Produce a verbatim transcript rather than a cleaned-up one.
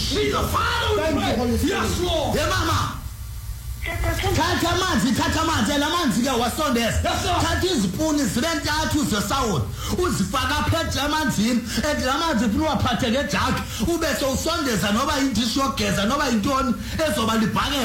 See the Father. Thank you, Holy Spirit. Yes, Lord. Hey, Mama. Thatha amanzi thatha amanzi lamanzi ke wasondeza thatha izipuni zibe ntathu zesawuni uzifaka apha emanzini edlamanzi ufuna waphathe ngejaki ube sowusondeza noba indishi yogeza noba intoni ezoba libhake